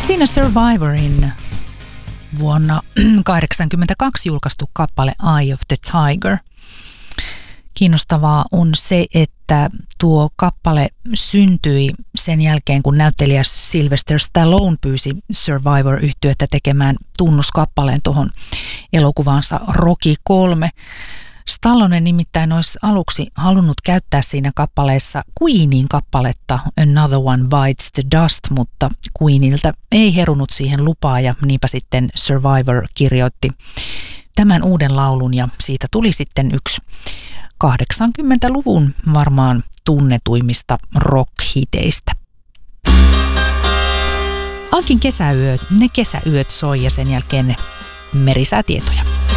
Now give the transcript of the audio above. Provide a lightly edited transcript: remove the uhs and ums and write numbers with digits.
Siinä Survivorin vuonna 1982 julkaistu kappale Eye of the Tiger. Kiinnostavaa on se, että tuo kappale syntyi sen jälkeen, kun näyttelijä Sylvester Stallone pyysi Survivor-yhtyettä tekemään tunnuskappaleen tuohon elokuvaansa Rocky 3. Stallone nimittäin olisi aluksi halunnut käyttää siinä kappaleessa Queenin kappaletta Another One Bites the Dust, mutta Queeniltä ei herunut siihen lupaa ja niinpä sitten Survivor kirjoitti tämän uuden laulun ja siitä tuli sitten yksi 80-luvun varmaan tunnetuimmista rock-hiteistä. Ankin kesäyöt soi ja sen jälkeen merisäätietoja.